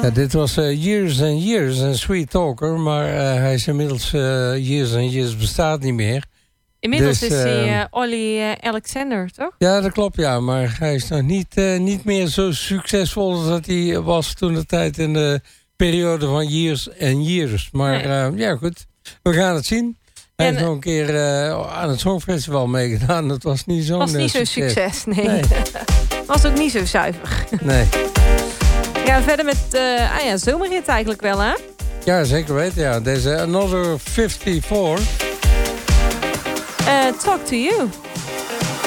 Ja, dit was Years and Years, een Sweet Talker. Maar hij is inmiddels Years and Years bestaat niet meer. Inmiddels dus, is hij Olly Alexander, toch? Ja, dat klopt, ja. Maar hij is nog niet meer zo succesvol als dat hij was toen de tijd in de periode van Years and Years. Maar nee. Ja, goed. We gaan het zien. Hij heeft nog een keer aan het Songfestival meegedaan. Dat was niet zo'n was niet zo'n succes, nee. Was ook niet zo zuiver. Nee. We gaan verder met zomerhit eigenlijk wel, hè? Ja, zeker weten, ja. Deze Another 54. Talk to You.